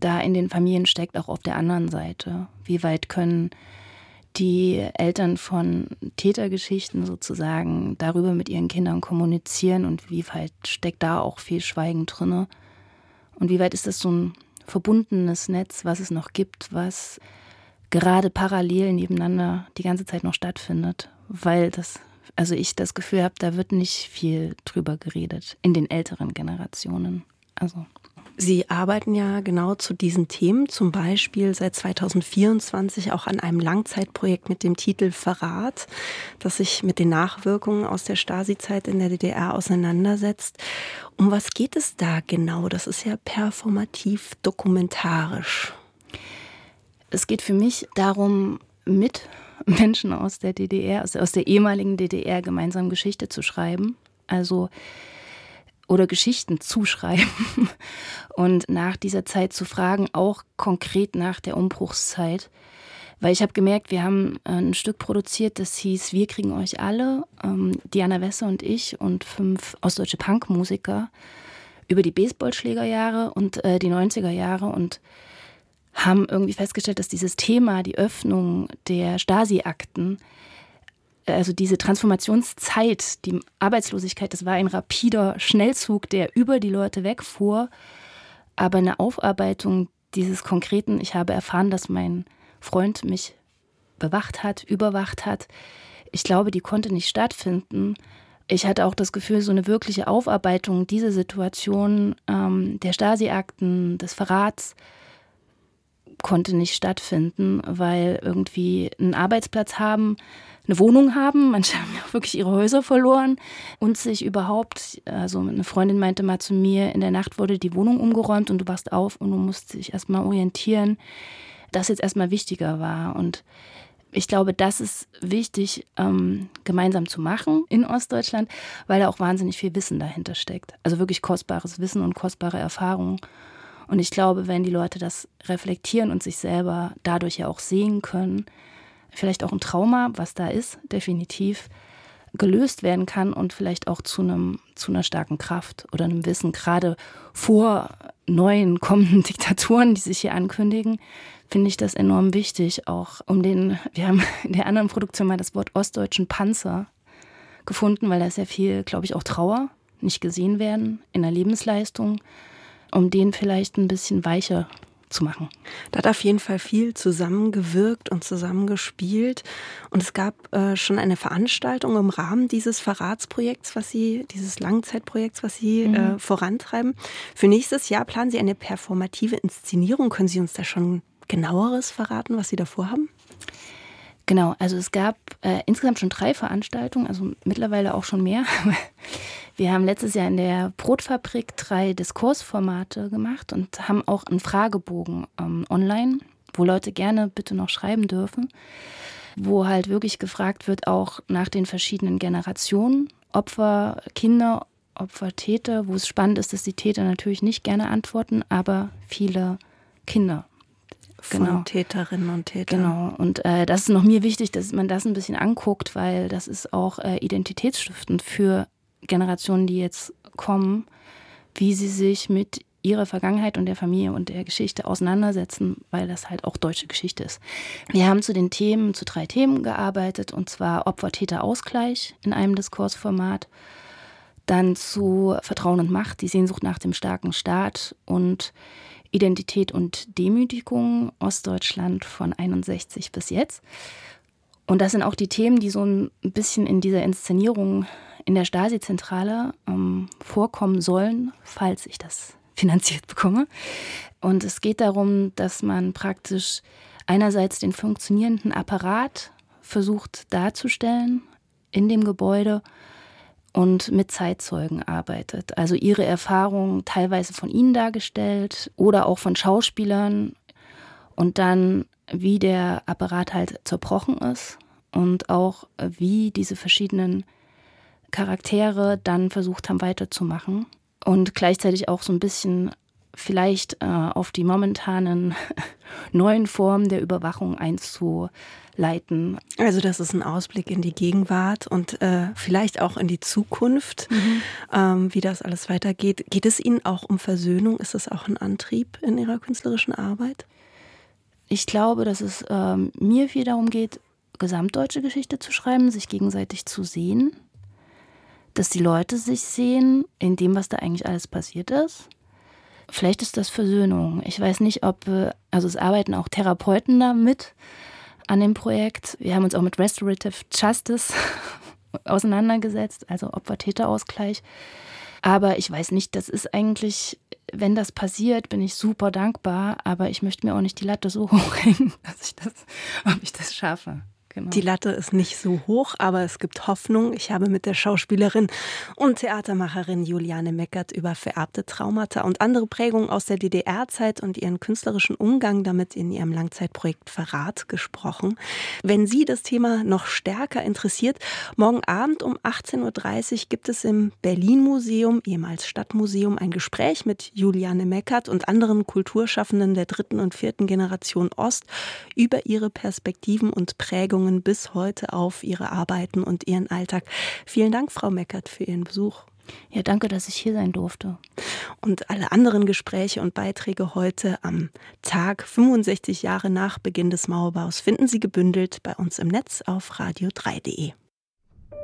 da in den Familien steckt, auch auf der anderen Seite. Wie weit können die Eltern von Tätergeschichten sozusagen darüber mit ihren Kindern kommunizieren und wie weit steckt da auch viel Schweigen drinne? Und wie weit ist das so ein verbundenes Netz, was es noch gibt, was gerade parallel nebeneinander die ganze Zeit noch stattfindet? Weil ich das Gefühl habe, da wird nicht viel drüber geredet in den älteren Generationen. Sie arbeiten ja genau zu diesen Themen, zum Beispiel seit 2024 auch an einem Langzeitprojekt mit dem Titel Verrat, das sich mit den Nachwirkungen aus der Stasi-Zeit in der DDR auseinandersetzt. Um was geht es da genau? Das ist ja performativ dokumentarisch. Es geht für mich darum, mit Menschen aus der DDR, aus der ehemaligen DDR gemeinsam Geschichte zu schreiben. Oder Geschichten zu schreiben und nach dieser Zeit zu fragen, auch konkret nach der Umbruchszeit. Weil ich habe gemerkt, wir haben ein Stück produziert, das hieß Wir kriegen euch alle, Diana Wesse und ich und 5 ostdeutsche Punkmusiker über die Baseballschlägerjahre und die 90er Jahre und haben irgendwie festgestellt, dass dieses Thema, die Öffnung der Stasi-Akten, also diese Transformationszeit, die Arbeitslosigkeit, das war ein rapider Schnellzug, der über die Leute wegfuhr. Aber eine Aufarbeitung dieses Konkreten, ich habe erfahren, dass mein Freund mich überwacht hat. Ich glaube, die konnte nicht stattfinden. Ich hatte auch das Gefühl, so eine wirkliche Aufarbeitung dieser Situation, der Stasi-Akten, des Verrats, konnte nicht stattfinden, weil irgendwie einen Arbeitsplatz haben, eine Wohnung haben, manche haben ja auch wirklich ihre Häuser verloren und sich überhaupt, also eine Freundin meinte mal zu mir, in der Nacht wurde die Wohnung umgeräumt und du wachst auf und du musst dich erstmal orientieren, das jetzt erstmal wichtiger war. Und ich glaube, das ist wichtig, gemeinsam zu machen in Ostdeutschland, weil da auch wahnsinnig viel Wissen dahinter steckt. Also wirklich kostbares Wissen und kostbare Erfahrungen. Und ich glaube, wenn die Leute das reflektieren und sich selber dadurch ja auch sehen können, vielleicht auch ein Trauma, was da ist, definitiv gelöst werden kann und vielleicht auch zu einer starken Kraft oder einem Wissen, gerade vor neuen kommenden Diktaturen, die sich hier ankündigen, finde ich das enorm wichtig. Auch wir haben in der anderen Produktion mal das Wort ostdeutschen Panzer gefunden, weil da ist ja viel, glaube ich, auch Trauer, nicht gesehen werden in der Lebensleistung, um den vielleicht ein bisschen weicher zu machen. Da hat auf jeden Fall viel zusammengewirkt und zusammengespielt. Und es gab schon eine Veranstaltung im Rahmen dieses Verratsprojekts, dieses Langzeitprojekts, was Sie vorantreiben. Für nächstes Jahr planen Sie eine performative Inszenierung. Können Sie uns da schon genaueres verraten, was Sie da vorhaben? Genau, also es gab insgesamt schon 3 Veranstaltungen, also mittlerweile auch schon mehr. Wir haben letztes Jahr in der Brotfabrik 3 Diskursformate gemacht und haben auch einen Fragebogen online, wo Leute gerne bitte noch schreiben dürfen, wo halt wirklich gefragt wird, auch nach den verschiedenen Generationen, Opfer, Kinder, Opfer, Täter, wo es spannend ist, dass die Täter natürlich nicht gerne antworten, aber viele Kinder. Von Täterinnen und Tätern. Genau, und das ist noch mir wichtig, dass man das ein bisschen anguckt, weil das ist auch identitätsstiftend für Generationen, die jetzt kommen, wie sie sich mit ihrer Vergangenheit und der Familie und der Geschichte auseinandersetzen, weil das halt auch deutsche Geschichte ist. Wir haben zu 3 Themen gearbeitet, und zwar Opfer-Täter-Ausgleich in einem Diskursformat, dann zu Vertrauen und Macht, die Sehnsucht nach dem starken Staat und Identität und Demütigung, Ostdeutschland von 61 bis jetzt. Und das sind auch die Themen, die so ein bisschen in dieser Inszenierung in der Stasi-Zentrale vorkommen sollen, falls ich das finanziert bekomme. Und es geht darum, dass man praktisch einerseits den funktionierenden Apparat versucht darzustellen in dem Gebäude und mit Zeitzeugen arbeitet. Also ihre Erfahrungen teilweise von ihnen dargestellt oder auch von Schauspielern und dann, wie der Apparat halt zerbrochen ist und auch wie diese verschiedenen Charaktere dann versucht haben weiterzumachen und gleichzeitig auch so ein bisschen vielleicht auf die momentanen neuen Formen der Überwachung einzuleiten. Also das ist ein Ausblick in die Gegenwart und vielleicht auch in die Zukunft, wie das alles weitergeht. Geht es Ihnen auch um Versöhnung? Ist das auch ein Antrieb in Ihrer künstlerischen Arbeit? Ich glaube, dass es mir viel darum geht, gesamtdeutsche Geschichte zu schreiben, sich gegenseitig zu sehen, dass die Leute sich sehen in dem, was da eigentlich alles passiert ist. Vielleicht ist das Versöhnung. Ich weiß nicht, also es arbeiten auch Therapeuten da mit an dem Projekt. Wir haben uns auch mit Restorative Justice auseinandergesetzt, also Opfer-Täter-Ausgleich. Aber ich weiß nicht, das ist eigentlich, wenn das passiert, bin ich super dankbar, aber ich möchte mir auch nicht die Latte so hochhängen, ob ich das schaffe. Genau. Die Latte ist nicht so hoch, aber es gibt Hoffnung. Ich habe mit der Schauspielerin und Theatermacherin Juliane Meckert über vererbte Traumata und andere Prägungen aus der DDR-Zeit und ihren künstlerischen Umgang damit in ihrem Langzeitprojekt Verrat gesprochen. Wenn Sie das Thema noch stärker interessiert, morgen Abend um 18.30 Uhr gibt es im Berlin-Museum, ehemals Stadtmuseum, ein Gespräch mit Juliane Meckert und anderen Kulturschaffenden der 3. und 4. Generation Ost über ihre Perspektiven und Prägungen bis heute auf ihre Arbeiten und ihren Alltag. Vielen Dank, Frau Meckert, für Ihren Besuch. Ja, danke, dass ich hier sein durfte. Und alle anderen Gespräche und Beiträge heute am Tag 65 Jahre nach Beginn des Mauerbaus finden Sie gebündelt bei uns im Netz auf radio3.de.